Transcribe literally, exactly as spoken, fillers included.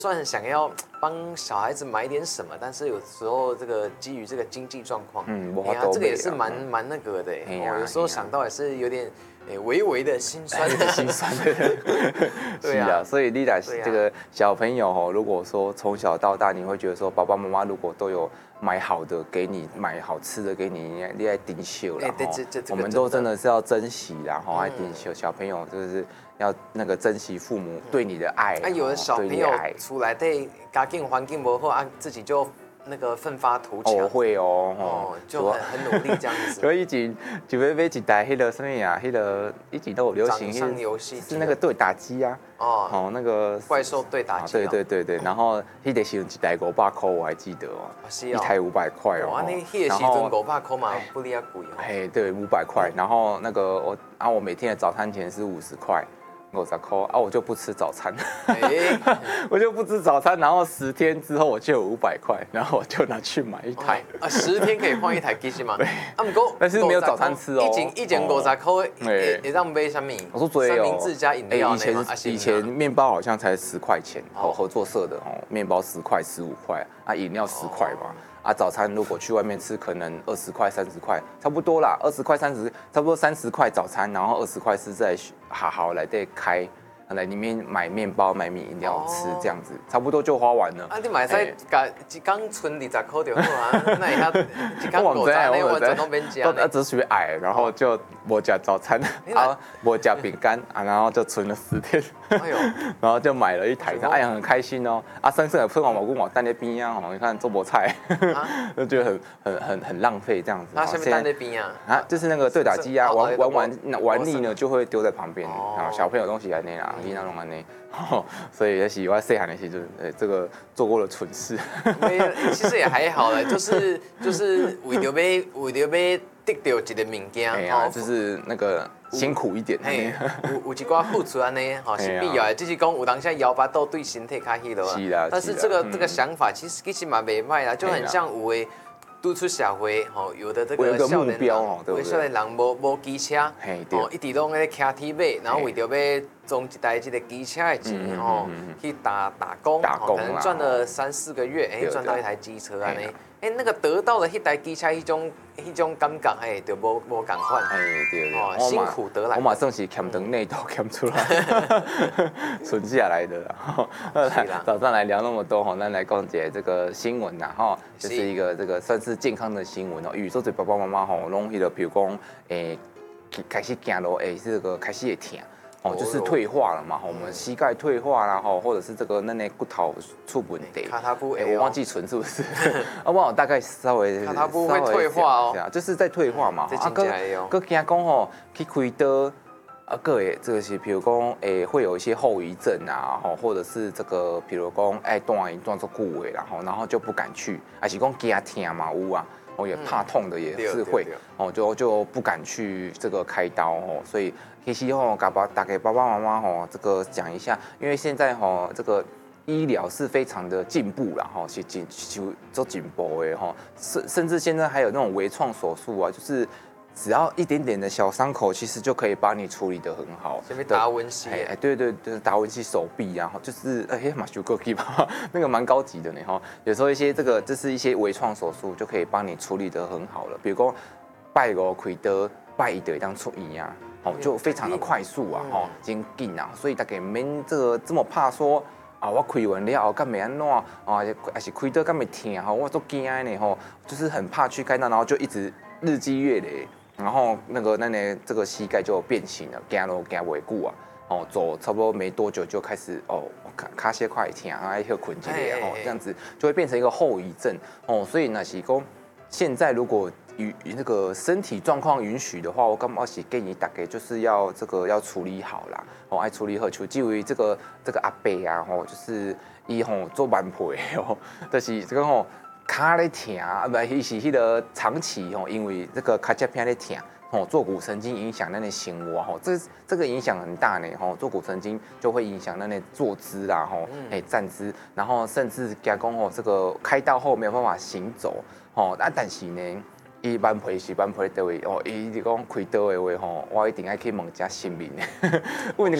算想要帮小孩子买点什么，但是有时候这个基于这个经济状况， 嗯， 哎呀，这个也是蛮蛮那个的，哦，有时候想到也是有点诶微微的心酸， 心酸的， 对啊， 所以你来这个小朋友哦，如果说从小到大，你会觉得说爸爸妈妈如果都有买好的给你，买好吃的给你，你爱顶秀啦，我们都真的是要珍惜啦，哈，爱顶秀小朋友就是要那个珍惜父母对你的爱。 啊，有的小朋友出来对家境环境不好啊，自己就那个奋发图强。 哦，会哦， 哦，就很很努力这样子。 所以以前就要买一台迄个什么呀，迄个以前都有流行， 掌上游戏是那个对打机啊。哦，哦，那个怪兽对打机。 对对对对，然后迄个时候一台五百块，我还记得哦，一台五百块哦。 哇，那迄个时阵五百块嘛，不离啊贵哦。 嘿，对，五百块。然后那个我，啊，我每天的早餐钱是五十块。五十块啊，我就不吃早餐，欸、我就不吃早餐，然后十天之后我就有五百块，然后我就拿去买一台。 哦、啊，十天可以换一台机器吗？对。啊，不过但是没有早餐吃哦。 一件一件五十块，会会让买什么？ 我说最三明治加饮料、 欸、以前以前面包好像才十块钱，哦，合作社的哦，面包十块、十五块，啊，饮料十块嘛。哦啊，早餐如果去外面吃，可能二十块、三十块，差不多啦。二十块、三十，差不多三十块早餐，然后二十块是在好好来在开，来里面买面包、买米饮料吃，这样子，差不多就花完了。 啊，你买在甲一缸存二十块就好啊，那一下一缸五十，那我全都免加。 啊，只属于矮，然后就无吃早餐，啊，无吃饼干啊，然后就存了十天。哎呦，然后就买了一台，哎呀，很开心哦。啊，生生的喷完蘑菇毛蛋在边啊，你看做菠菜，就觉得很很很很浪费这样子。 那下面蛋在边啊？ 啊，就是那个对打机啊，玩玩完玩腻呢就会丢在旁边，然后小朋友东西来那啦，你那弄安那，所以也喜欢细汉的时阵，呃，这个做过了蠢事。 其实也还好了，就是就是为了要为了要得到一个物件， 哦，就是那个辛苦一点。 嘿，有有一寡付出安尼，吼是必要的。只是讲有当下摇把豆对身体较迄落啊。 是啦。 但是这个这个想法其实其实嘛袂歹啦，就很像有诶。拄出社会，吼，有的这个少年人，有的少年人无无机车，哦，一直拢咧骑铁马，然后为着要装一台这个机车的钱，吼，去打打工，可能赚了三四个月，哎，赚到一台机车安尼，哎，那个得到了迄台机车，迄种迄种感觉，哎，就无无共款， 哎，对对，辛苦得来， 我马算是欠长内斗欠出来，存下来的啦。早上来聊那么多，吼，咱来讲解这个新闻呐，哈，就是一个这个算是。健康的新闻哦，有时候对爸爸妈妈吼，拢迄个，比如讲，诶，开始行路，诶，这个开始会疼，哦，就是退化了嘛，吼，我们膝盖退化啦，吼，或者是这个那那骨头出问题， 卡塔布， 我忘记存是不是？啊，我大概稍微卡塔布会退化哦， 就是在退化嘛，啊，哥哥惊讲吼，去开刀。啊，个诶，这个是，比如讲，诶，会有一些后遗症啊，吼，或者是这个，比如讲，哎，断一断做固诶，然后，然后就不敢去，还是讲惊痛嘛，有啊，我也怕痛的也是会，哦，就就不敢去这个开刀哦，所以其实吼，打爸打给爸爸妈妈吼，这个讲一下，因为现在吼，这个医疗是非常的进步啦，吼，是进就做进步诶，吼，甚甚至现在还有那种微创手术啊，就是。只要一点点的小伤口，其实就可以把你处理得很好。 这边达文西， 哎，对对对，达文西手臂啊，就是哎马修克基吧，那个蛮高级的呢哈。有时候一些这个，这是一些微创手术，就可以帮你处理得很好了。比如说拜五开刀，拜一的当出院啊，哦，就非常的快速啊，哈，真紧啊，所以大家免这个这么怕说。啊，我开完了后，敢袂安怎啊？还是开刀敢袂疼吼？我都惊呢吼，就是很怕去开刀，然后就一直日积月累。然后那个那那这个膝盖就变形了，走路走袂久啊，哦，走差不多没多久就开始哦，卡卡些快疼啊，要困一下哦，这样子就会变成一个后遗症哦。所以那是讲现在如果与那个身体状况允许的话，我感觉是建议大家就是要这个要处理好啦，哦，爱处理好，就至于这个这个阿伯啊，吼，就是伊吼做慢配哦，就是这个吼。脚咧疼，啊不，伊是迄个长期吼，因为这个脚趾片咧疼，吼，坐骨神经影响咱的生活吼，这这个影响很大呢，吼，坐骨神经就会影响咱的坐姿啦，吼，哎站姿，然后甚至加工吼，这个开刀后没有办法行走，吼，啊但是呢，伊慢配是慢配倒位，哦，伊就讲开刀的话吼，我一定爱去问一下神明，问那个。